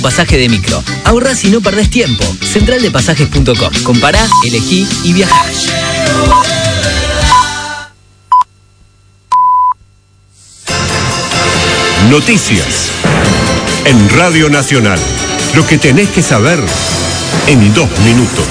Pasaje de micro. Ahorrás y no perdés tiempo. Centraldepasajes.com. Compará, elegí y viajá. Noticias en Radio Nacional. Lo que tenés que saber en 2 minutos.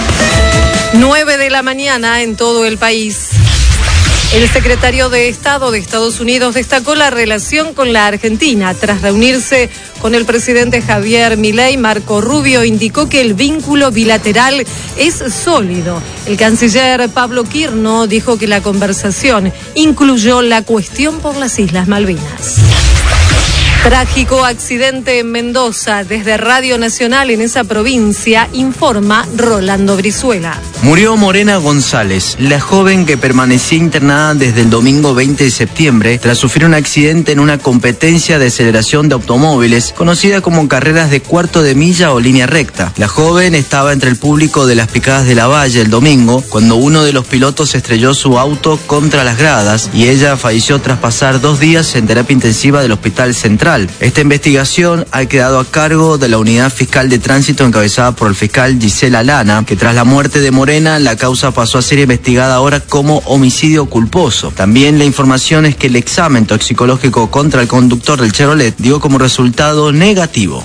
9 de la mañana en todo el país. El secretario de Estado de Estados Unidos destacó la relación con la Argentina. Tras reunirse con el presidente Javier Milei, Marco Rubio indicó que el vínculo bilateral es sólido. El canciller Pablo Quirno dijo que la conversación incluyó la cuestión por las Islas Malvinas. Trágico accidente en Mendoza. Desde Radio Nacional en esa provincia informa Rolando Brizuela. Murió Morena González, la joven que permanecía internada desde el domingo 20 de septiembre tras sufrir un accidente en una competencia de aceleración de automóviles conocida como carreras de cuarto de milla o línea recta. La joven estaba entre el público de las Picadas de la Valle el domingo cuando uno de los pilotos estrelló su auto contra las gradas y ella falleció tras pasar 2 días en terapia intensiva del Hospital Central. Esta investigación ha quedado a cargo de la Unidad Fiscal de Tránsito encabezada por el fiscal Gisela Lana, que tras la muerte de Morena, la causa pasó a ser investigada ahora como homicidio culposo. También la información es que el examen toxicológico contra el conductor del Chevrolet dio como resultado negativo.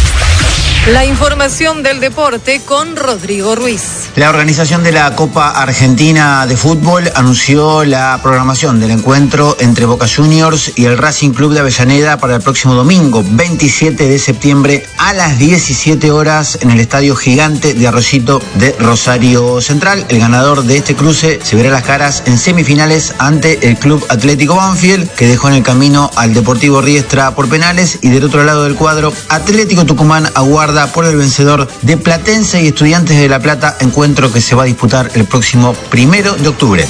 La información del deporte con Rodrigo Ruiz. La organización de la Copa Argentina de Fútbol anunció la programación del encuentro entre Boca Juniors y el Racing Club de Avellaneda para el próximo domingo, 27 de septiembre, a las 17 horas en el Estadio Gigante de Arroyito de Rosario Central. El ganador de este cruce se verá las caras en semifinales ante el Club Atlético Banfield, que dejó en el camino al Deportivo Riestra por penales, y del otro lado del cuadro, Atlético Tucumán aguarda por el vencedor de Platense y Estudiantes de La Plata, encuentro que se va a disputar el próximo 1 de octubre.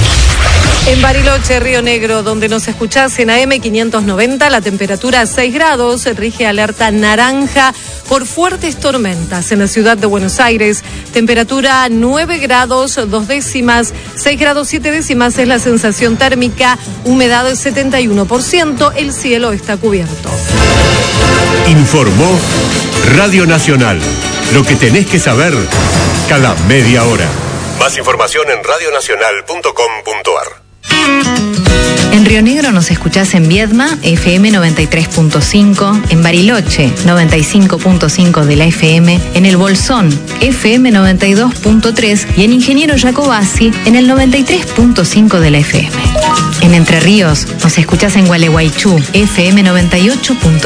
En Bariloche, Río Negro, donde nos escuchás en AM 590, la temperatura 6 grados, rige alerta naranja por fuertes tormentas. En la ciudad de Buenos Aires, temperatura 9 grados 2 décimas, 6 grados 7 décimas es la sensación térmica, humedad del 71%, el cielo está cubierto. Informó Radio Nacional. Lo que tenés que saber cada media hora. Más información en radionacional.com.ar. En Río Negro nos escuchás en Viedma, FM 93.5, en Bariloche, 95.5 de la FM, en El Bolsón, FM 92.3 y en Ingeniero Jacobasi, en el 93.5 de la FM. En Entre Ríos nos escuchás en Gualeguaychú, FM 98.3.